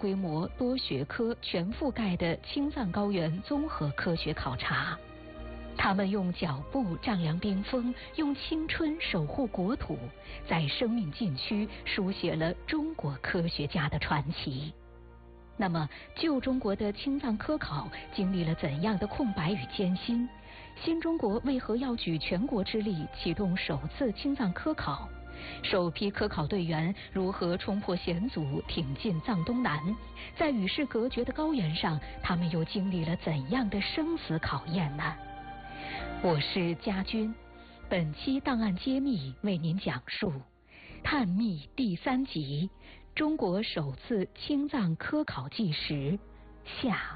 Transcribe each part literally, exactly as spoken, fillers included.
规模、多学科、全覆盖的青藏高原综合科学考察。他们用脚步丈量冰峰，用青春守护国土，在生命禁区书写了中国科学家的传奇。那么，旧中国的青藏科考经历了怎样的空白与艰辛？新中国为何要举全国之力启动首次青藏科考？首批科考队员如何冲破险阻，挺进藏东南？在与世隔绝的高原上，他们又经历了怎样的生死考验呢？我是佳君，本期档案揭秘为您讲述探秘第三集：中国首次青藏科考纪实下。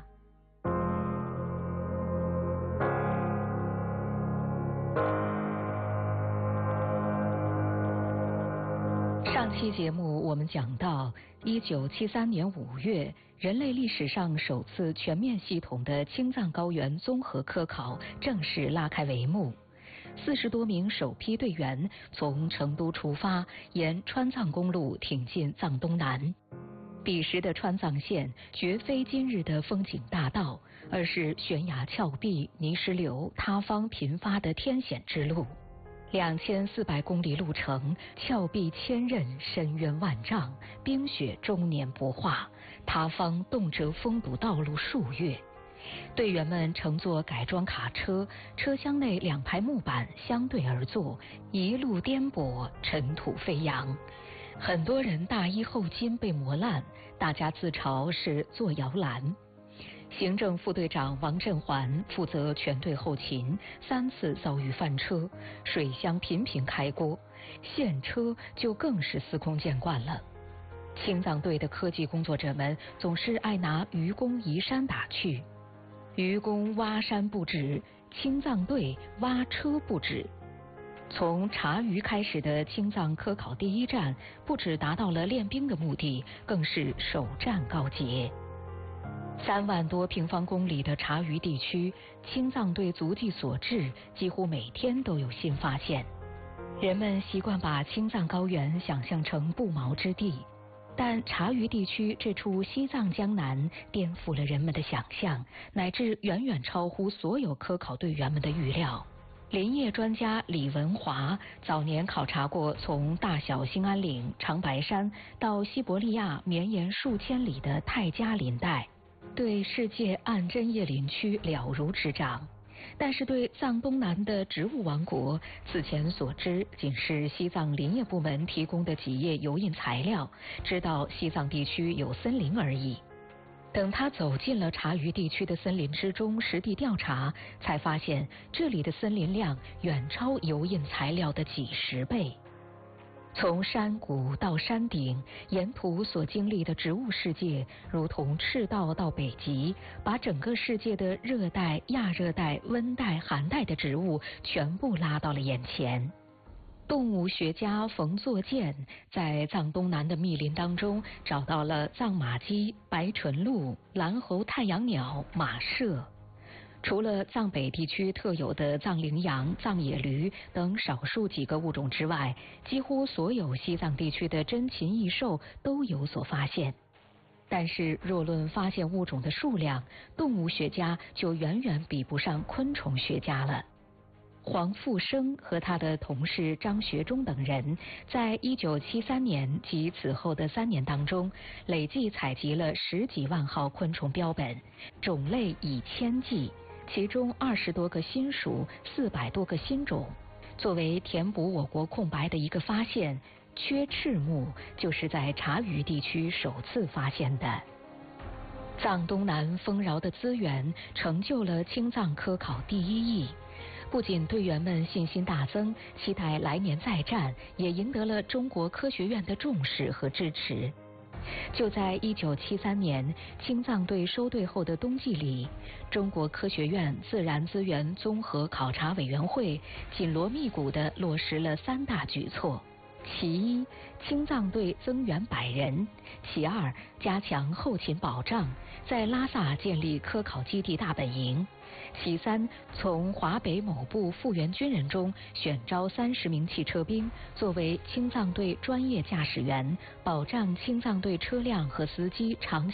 上期节目我们讲到，一九七三年五月，人类历史上首次全面系统的青藏高原综合科考正式拉开帷幕。四十多名首批队员从成都出发，沿川藏公路挺进藏东南。彼时的川藏线绝非今日的风景大道，而是悬崖峭壁、泥石流、塌方频发的天险之路。两千四百公里路程，峭壁千仞，深渊万丈，冰雪终年不化，塌方动辄封堵道路数月。队员们乘坐改装卡车，车厢内两排木板相对而坐，一路颠簸，尘土飞扬。很多人大衣后襟被磨烂，大家自嘲是坐摇篮。行政副队长王振环负责全队后勤，三次遭遇翻车，水箱频频开锅，现车就更是司空见惯了。青藏队的科技工作者们总是爱拿愚公移山打趣，愚公挖山不止，青藏队挖车不止。从察隅开始的青藏科考第一站，不只达到了练兵的目的，更是首战告捷。三万多平方公里的察隅地区，青藏队足迹所至，几乎每天都有新发现。人们习惯把青藏高原想象成不毛之地，但察隅地区这处西藏江南颠覆了人们的想象，乃至远远超乎所有科考队员们的预料。林业专家李文华早年考察过从大小兴安岭、长白山到西伯利亚绵延数千里的泰加林带，对世界暗针叶林区了如指掌。但是对藏东南的植物王国，此前所知仅是西藏林业部门提供的几页油印材料，知道西藏地区有森林而已。等他走进了察隅地区的森林之中，实地调查，才发现这里的森林量远超油印材料的几十倍。从山谷到山顶，沿途所经历的植物世界，如同赤道到北极，把整个世界的热带、亚热带、温带、寒带的植物全部拉到了眼前。动物学家冯作健在藏东南的密林当中找到了藏马鸡、白唇鹿、蓝喉太阳鸟、马麝。除了藏北地区特有的藏羚羊、藏野驴等少数几个物种之外，几乎所有西藏地区的珍禽异兽都有所发现。但是若论发现物种的数量，动物学家就远远比不上昆虫学家了。黄复生和他的同事张学忠等人，在一九七三年及此后的三年当中，累计采集了十几万号昆虫标本，种类以千计，其中二十多个新属，四百多个新种。作为填补我国空白的一个发现，缺翅目就是在察隅地区首次发现的。藏东南丰饶的资源成就了青藏科考第一役，不仅队员们信心大增，期待来年再战，也赢得了中国科学院的重视和支持。就在一九七三年青藏队收队后的冬季里，中国科学院自然资源综合考察委员会紧锣密鼓地落实了三大举措。其一，青藏队增援百人；其二，加强后勤保障，在拉萨建立科考基地大本营；其三，从华北某部复员军人中选招三十名汽车兵，作为青藏队专业驾驶员，保障青藏队车辆和司机长